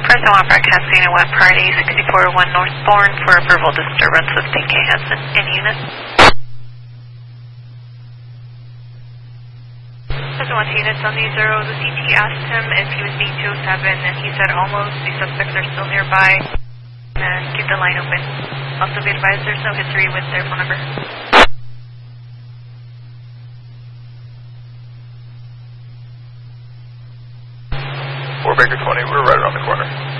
Person 1 broadcasting at 1 Party 6401 Northbourne for a verbal disturbance with DK Hudson in unit. Person 1 to units on the 0, the CT asked him if he was being 207 and he said almost. The suspects are still nearby. And keep the line open. Also be advised there's no history with their phone number. 4 Baker 20, we're right around the corner.